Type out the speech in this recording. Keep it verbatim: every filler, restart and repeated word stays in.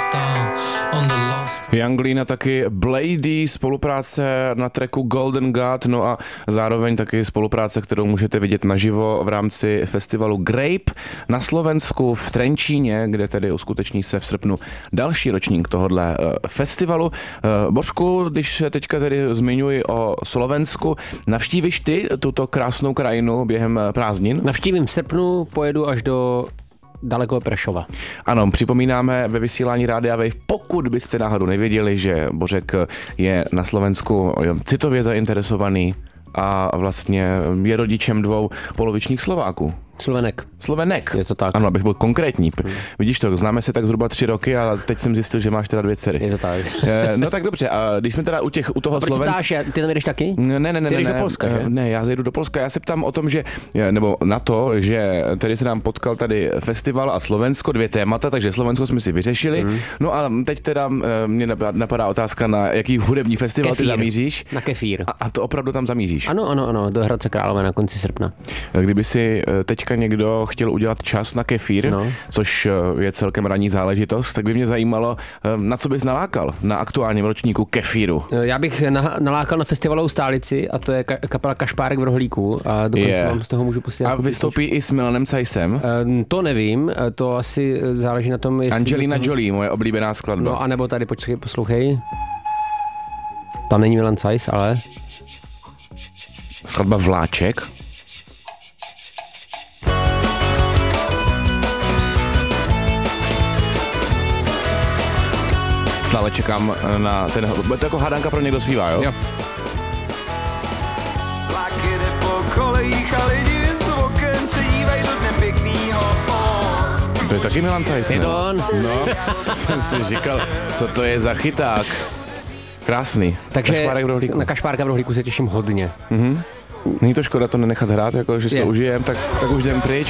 Young Lean a taky Blady, spolupráce na tracku Golden God, no a zároveň taky spolupráce, kterou můžete vidět naživo v rámci festivalu Grape na Slovensku v Trenčíně, kde tedy uskuteční se v srpnu další ročník tohohle festivalu. Božku, když se teďka tedy zmiňuji o Slovensku, navštívíš ty tuto krásnou krajinu během prázdnin? Navštívím v srpnu, pojedu až do daleko Prešova. Ano, připomínáme ve vysílání Rádia Wave, pokud byste náhodou nevěděli, že Bořek je na Slovensku citově zainteresovaný a vlastně je rodičem dvou polovičních Slováků. Slovenek. Slovenek. Je to tak. Ano, abych byl konkrétní. Hmm. Vidíš to, známe se tak zhruba tři roky a teď jsem zjistil, že máš teda dvě dcery. Je to tak. No tak dobře, a když jsme teda u těch, u toho Slovenska... Ty tam jdeš taky? Ne, ne, ne. Ty jdeš ne, do Polska, že? Ne, já zajdu do Polska. Já se ptám o tom, že, nebo na to, že tady se nám potkal tady festival a Slovensko, dvě témata, takže Slovensko jsme si vyřešili. Hmm. No a teď teda mě napadá otázka, na jaký hudební festival Kefír. Ty zamíříš. Na Kefír. A, a to opravdu tam zamíříš? Ano, ano, ano, do Hradce Králové na konci srpna. Kdyby si teďka někdo chtěl udělat čas na Kefír, no. Což je celkem ranní záležitost, tak by mě zajímalo, na co bys nalákal na aktuálním ročníku Kefíru. Já bych nalákal na festivalovou stálici a to je kapela Kašpárek v Rohlíku a dokonce yeah. vám z toho můžu pustit. A vystoupí i s Milanem Caissem? To nevím, to asi záleží na tom, jestli... Angelina tom... Jolie, moje oblíbená skladba. No a nebo tady, počkej, poslouchej. Tam není Milan Caiss, ale... Skladba Vláček? Stále čekám na ten... Bude to jako hádanka pro někdo zpívá, jo? Jo. Vlak jede po kolejích a lidi z oken se dívají do dne pěknýho. To je taky Milan Caiss, Je to on? No, jsem si říkal, co to je za chyták. Krásný. Takže Kašpárek v Rohlíku. Na Kašpárka v Rohlíku se těším hodně. Mhm. Není to škoda to nenechat hrát, jako že se Je. užijem, tak, tak už jdem pryč.